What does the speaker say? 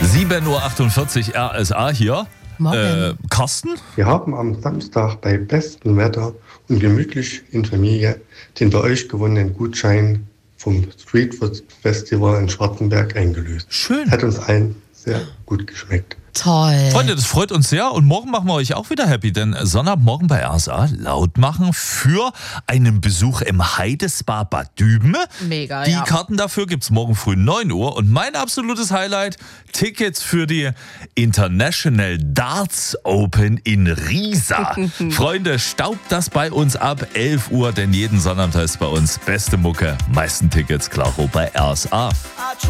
7.48 Uhr RSA hier. Morgen. Carsten? Wir haben am Samstag bei bestem Wetter und gemütlich in Familie den bei euch gewonnenen Gutschein vom Street Food Festival in Schwarzenberg eingelöst. Schön. Hat uns allen sehr gut geschmeckt. Toll. Freunde, das freut uns sehr und morgen machen wir euch auch wieder happy, denn Sonntagmorgen bei RSA laut machen für einen Besuch im Heidespa Bad Düben. Mega, Die ja. Karten dafür gibt's morgen früh 9 Uhr und mein absolutes Highlight, Tickets für die International Darts Open in Riesa. Freunde, staubt das bei uns ab 11 Uhr, denn jeden Sonntag ist bei uns beste Mucke, meisten Tickets, klaro bei RSA.